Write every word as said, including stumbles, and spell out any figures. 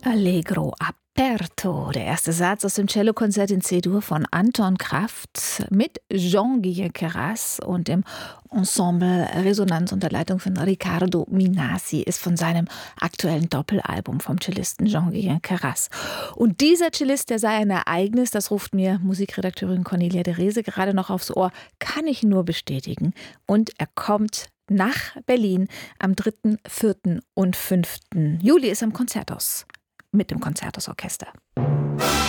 Allegro aperto, der erste Satz aus dem Cellokonzert in C-Dur von Anton Kraft mit Jean-Guyen Queyras und dem Ensemble Resonanz unter Leitung von Riccardo Minasi, ist von seinem aktuellen Doppelalbum vom Cellisten Jean-Guyen Queyras. Und dieser Cellist, der sei ein Ereignis, das ruft mir Musikredakteurin Cornelia de Rese gerade noch aufs Ohr, kann ich nur bestätigen. Und er kommt nach Berlin am dritten, vierten und fünften Juli, ist am Konzerthaus mit dem Konzerthausorchester.